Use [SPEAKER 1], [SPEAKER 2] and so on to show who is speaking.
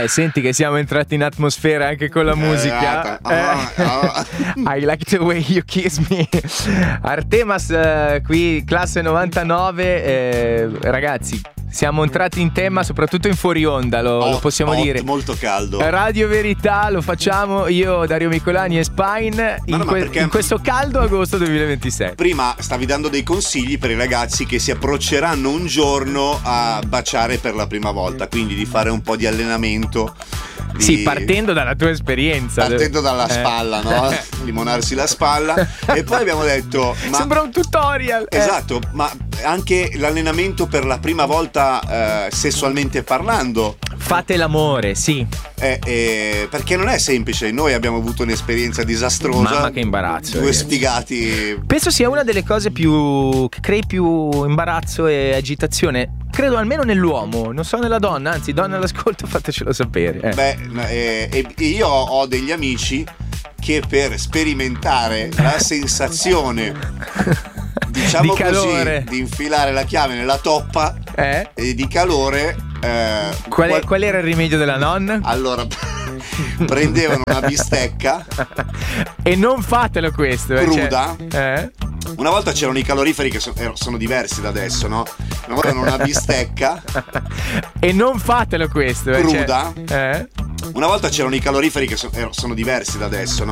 [SPEAKER 1] Senti che siamo entrati in atmosfera anche con la musica. I like the way you kiss me. Artemas, qui classe 99, ragazzi. Siamo entrati in tema, soprattutto in fuori onda, lo possiamo dire.
[SPEAKER 2] Molto caldo.
[SPEAKER 1] Radio Verità, lo facciamo io, Dario Micolani e Spine in questo caldo agosto 2026.
[SPEAKER 2] Prima stavi dando dei consigli per i ragazzi che si approcceranno un giorno a baciare per la prima volta, quindi di fare un po' di allenamento.
[SPEAKER 1] Sì, partendo dalla tua esperienza.
[SPEAKER 2] Partendo dalla spalla, no? Limonarsi la spalla. E poi abbiamo detto...
[SPEAKER 1] Sembra un tutorial.
[SPEAKER 2] Esatto, ma anche l'allenamento per la prima volta sessualmente parlando.
[SPEAKER 1] Fate l'amore, sì.
[SPEAKER 2] Perché non è semplice. Noi abbiamo avuto un'esperienza disastrosa.
[SPEAKER 1] Mamma che imbarazzo.
[SPEAKER 2] Due sfigati.
[SPEAKER 1] Penso sia una delle cose che crei più imbarazzo e agitazione. Credo almeno nell'uomo, non so nella donna, anzi donna all'ascolto fatecelo sapere.
[SPEAKER 2] Io ho degli amici che per sperimentare la sensazione diciamo
[SPEAKER 1] di calore,
[SPEAKER 2] così, di infilare la chiave nella toppa e di calore
[SPEAKER 1] qual era il rimedio della nonna?
[SPEAKER 2] Allora prendevano una bistecca
[SPEAKER 1] e non fatelo questo
[SPEAKER 2] cruda. Una volta c'erano i caloriferi che sono diversi da adesso, no? Una volta una bistecca
[SPEAKER 1] e non fatelo questo
[SPEAKER 2] cruda. Una volta c'erano i caloriferi che sono diversi da adesso, no?